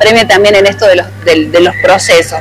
apremia también en esto de los procesos.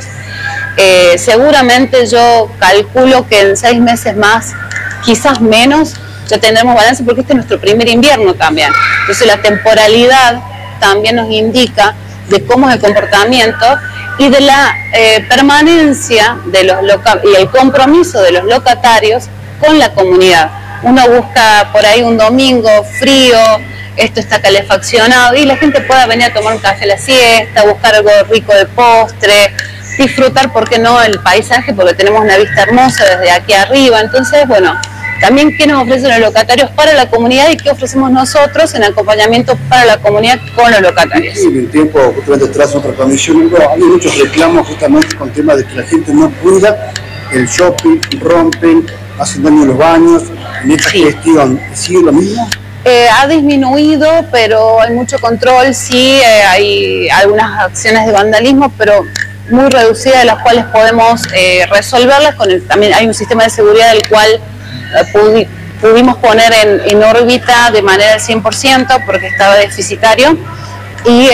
Seguramente yo calculo que en 6 meses más, quizás menos, ya tendremos balance, porque este es nuestro primer invierno también. Entonces la temporalidad también nos indica de cómo es el comportamiento y de la permanencia de los y el compromiso de los locatarios con la comunidad. Uno busca por ahí un domingo frío, esto está calefaccionado y la gente pueda venir a tomar un café a la siesta, buscar algo rico de postre, disfrutar, ¿por qué no?, el paisaje, porque tenemos una vista hermosa desde aquí arriba. Entonces, bueno, también qué nos ofrecen los locatarios para la comunidad y qué ofrecemos nosotros en acompañamiento para la comunidad con los locatarios. Sí, en el tiempo, justamente tras otra comisión, hay muchos reclamos justamente con el tema de que la gente no cuida el shopping, rompen, hacen daño a los baños. En esta gestión, ¿sigue lo mismo? Ha disminuido, pero hay mucho control, sí, hay algunas acciones de vandalismo, pero muy reducidas, de las cuales podemos resolverlas. También hay un sistema de seguridad del cual pudimos poner en órbita de manera del 100% porque estaba deficitario, y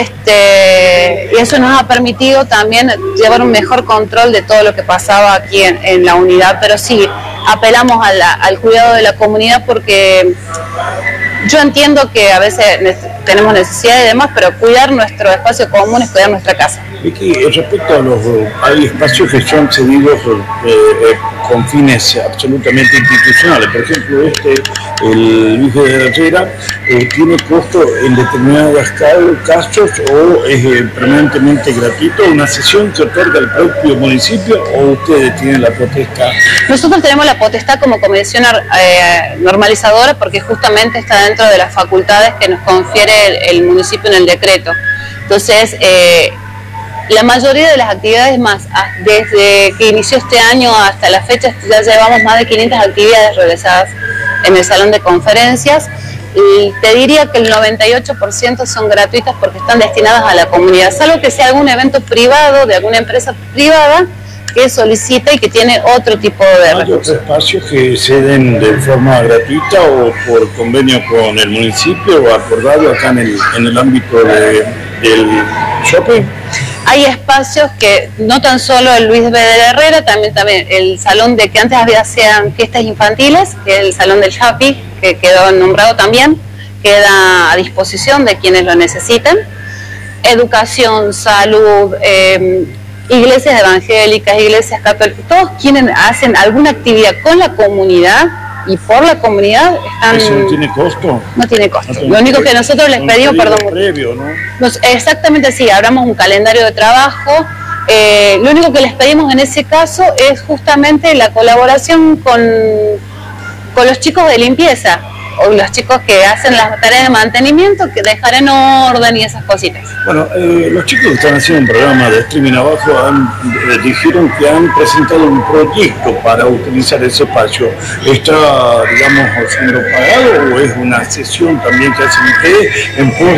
eso nos ha permitido también llevar un mejor control de todo lo que pasaba aquí en la unidad. Pero sí, apelamos al cuidado de la comunidad, porque yo entiendo que a veces tenemos necesidad y demás, pero cuidar nuestro espacio común es cuidar nuestra casa. Vicky, respecto a hay espacios que son cedidos con fines absolutamente institucionales. Por ejemplo, el Luis de Herrera, ¿tiene costo en determinados casos o es permanentemente gratuito? ¿Una sesión que otorga el propio municipio o ustedes tienen la potestad? Nosotros tenemos la potestad como comisión normalizadora, porque justamente está dentro de las facultades que nos confiere el municipio en el decreto. Entonces, la mayoría de las actividades más, desde que inició este año hasta la fecha, ya llevamos más de 500 actividades realizadas en el salón de conferencias, y te diría que el 98% son gratuitas porque están destinadas a la comunidad, salvo que sea algún evento privado de alguna empresa privada que solicita y que tiene otro tipo de recursos. ¿Hay otros espacios que ceden de forma gratuita o por convenio con el municipio o acordado acá en el ámbito del shopping? Hay espacios que no tan solo el Luis B. de Herrera, también el salón de que antes hacían fiestas infantiles, que es el salón del Happy, que quedó nombrado también, queda a disposición de quienes lo necesitan. Educación, salud, iglesias evangélicas, iglesias católicas, todos quienes hacen alguna actividad con la comunidad y por la comunidad están... ¿Eso no tiene costo? No tiene costo. Lo único que nosotros les pedimos, previo, ¿no? Exactamente, sí, hablamos un calendario de trabajo. Lo único que les pedimos en ese caso es justamente la colaboración con los chicos de limpieza, o los chicos que hacen las tareas de mantenimiento, que dejar en orden y esas cositas. Bueno, los chicos que están haciendo un programa de streaming abajo dijeron que han presentado un proyecto para utilizar ese espacio. ¿Está, digamos, siendo pagado o es una sesión también que hacen ustedes en pos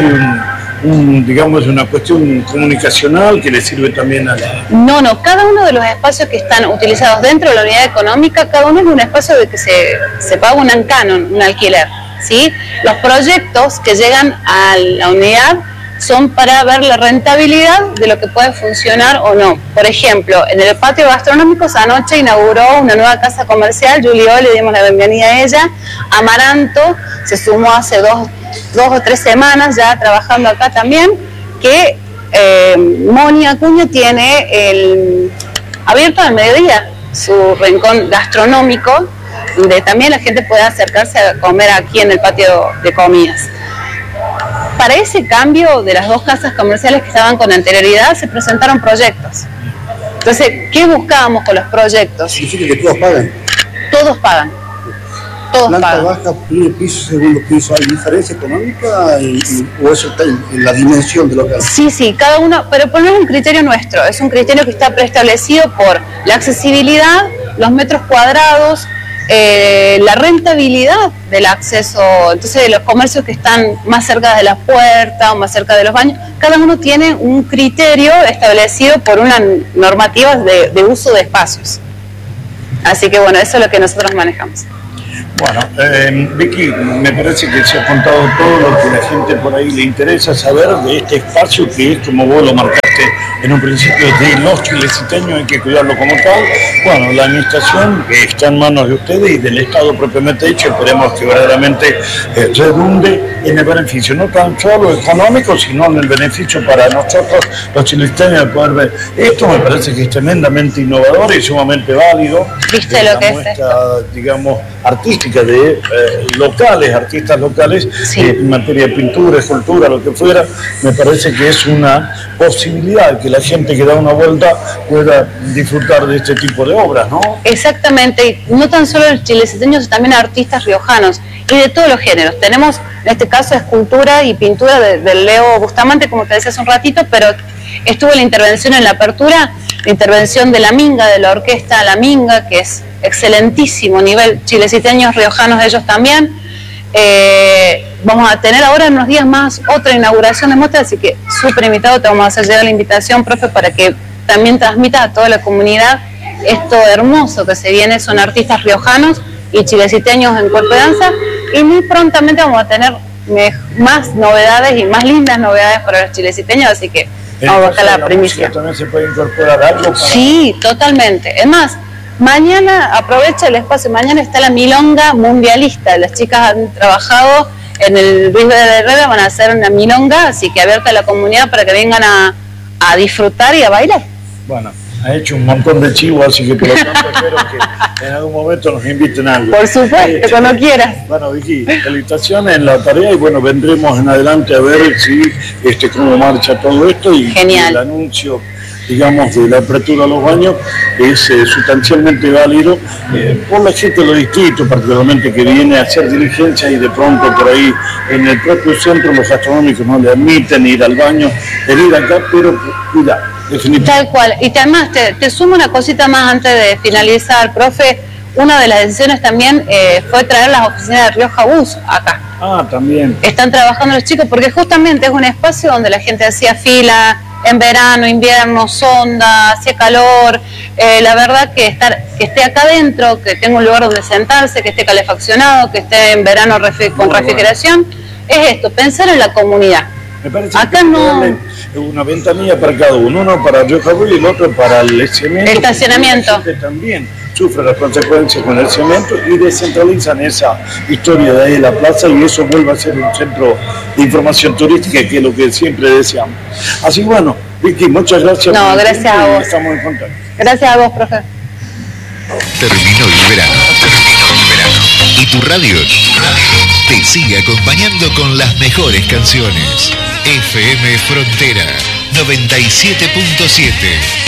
de digamos, una cuestión comunicacional que le sirve también a la... No, cada uno de los espacios que están utilizados dentro de la unidad económica, cada uno es un espacio de que se paga un canon, un alquiler, ¿sí? Los proyectos que llegan a la unidad son para ver la rentabilidad de lo que puede funcionar o no. Por ejemplo, en el patio gastronómico anoche inauguró una nueva casa comercial, Julio, le dimos la bienvenida a ella. Amaranto se sumó hace dos o 3 semanas ya trabajando acá también, que Moni Acuña tiene abierto al mediodía su rincón gastronómico, donde también la gente puede acercarse a comer aquí en el patio de comidas. Para ese cambio de las 2 casas comerciales que estaban con anterioridad, se presentaron proyectos. Entonces, ¿qué buscábamos con los proyectos? ¿Significa que todos pagan? Todos pagan. Todos planta pagan. baja, primer piso, segundo piso, ¿hay diferencia económica o eso está en la dimensión de lo que hace? Sí, cada uno, pero no es un criterio nuestro, es un criterio que está preestablecido por la accesibilidad, los metros cuadrados, la rentabilidad del acceso, entonces de los comercios que están más cerca de la puerta o más cerca de los baños, cada uno tiene un criterio establecido por una normativa de uso de espacios. Así que bueno, eso es lo que nosotros manejamos. Bueno, Vicky, me parece que se ha contado todo lo que a la gente por ahí le interesa saber de este espacio que es, como vos lo marcaste hablaste en un principio de los chileciteños, hay que cuidarlo como tal. Bueno, la administración está en manos de ustedes y del Estado propiamente dicho, esperemos que verdaderamente redunde en el beneficio, no tan solo económico, sino en el beneficio para nosotros, los chileciteños, de poder ver. Esto me parece que es tremendamente innovador y sumamente válido. ¿Viste lo que es esto? Digamos, artística de artistas locales, sí, en materia de pintura, escultura, lo que fuera, me parece que es una posibilidad que la gente que da una vuelta pueda disfrutar de este tipo de obras, ¿no? Exactamente, y no tan solo los chileciteños, sino también artistas riojanos y de todos los géneros. Tenemos, en este caso, escultura y pintura del Leo Bustamante, como te decía hace un ratito, pero estuvo la intervención en la apertura, la intervención de La Minga, de la orquesta La Minga, que es excelentísimo nivel, chileciteños, riojanos ellos también. Vamos a tener ahora en unos días más otra inauguración de muestra, así que súper invitado, te vamos a hacer llegar la invitación, profe, para que también transmita a toda la comunidad esto hermoso que se viene. Son artistas riojanos y chileciteños en cuerpo de danza, y muy prontamente vamos a tener más novedades y más lindas novedades para los chileciteños, así que vamos a buscar la primicia. ¿También se puede incorporar algo para... Sí, totalmente. Es más, mañana, aprovecha el espacio, mañana está la milonga mundialista. Las chicas han trabajado en el Luis de Herrera, van a hacer una milonga, así que abierta a la comunidad para que vengan a disfrutar y a bailar. Bueno, ha hecho un montón de chivos, así que por lo tanto espero que en algún momento nos inviten a algo. Por supuesto, cuando quieras. Bueno, Vicky, felicitaciones en la tarea y bueno, vendremos en adelante a ver si cómo marcha todo esto y genial. El anuncio, digamos, de la apertura a los baños es sustancialmente válido por la gente de los distritos, particularmente que viene a hacer diligencia y de pronto por ahí en el propio centro los gastronómicos no le admiten ir al baño, ir acá, pero cuidado. Tal cual. Y además te sumo una cosita más antes de finalizar, profe. Una de las decisiones también fue traer las oficinas de Rioja Bus acá. Ah, también. Están trabajando los chicos porque justamente es un espacio donde la gente hacía fila en verano, invierno, sonda, hacía calor. La verdad que esté acá adentro, que tenga un lugar donde sentarse, que esté calefaccionado, que esté en verano con refrigeración, es esto, pensar en la comunidad. Me parece acá que no... una ventanilla para cada uno para Rioja Bus y el otro para el estacionamiento. La gente también sufre las consecuencias con el cemento y descentralizan esa historia de ahí de la plaza y eso vuelve a ser un centro de información turística, que es lo que siempre deseamos. Así bueno, Vicky, muchas gracias. No, gracias a vos. Estamos en contacto. Gracias a vos, profe. Terminó el verano. Y tu radio te sigue acompañando con las mejores canciones. FM Frontera 97.7.